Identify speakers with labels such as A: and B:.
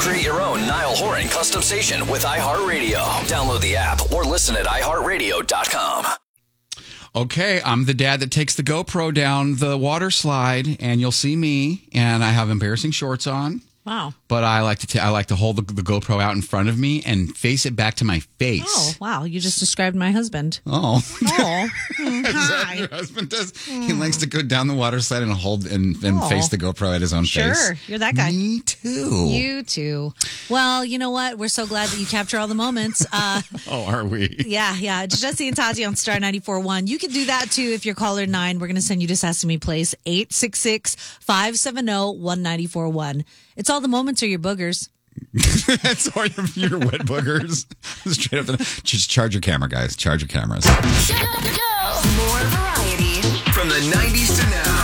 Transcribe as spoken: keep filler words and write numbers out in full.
A: Create your own Niall Horan custom station with iHeartRadio. Download the app or listen at i heart radio dot com.
B: Okay, I'm the dad that takes the GoPro down the water slide, and you'll see me, and I have embarrassing shorts on.
C: Wow.
B: But I like to t- I like to hold the, the GoPro out in front of me and face it back to my face.
C: Oh, wow. You just described my husband.
B: Oh.
C: Oh. Mm,
B: Is that
C: hi.
B: your husband does? He likes to go down the water slide and hold and, and
C: Oh.
B: face the GoPro at his own
C: Sure.
B: face.
C: You're that guy.
B: Me too.
C: You too. Well, you know what? We're so glad that you capture all the moments. Uh,
B: Oh, are we?
C: yeah, yeah. Jesse and Tati on Star ninety-four point one. You can do that too if you're caller nine. We're going to send you to Sesame Place, eight six six, five seven zero, one nine four one. It's all the moments or your boogers.
B: That's all your, your wet boogers. Straight up. The, just charge your camera, guys. Charge your cameras.
D: More variety.
A: From the nineties to now.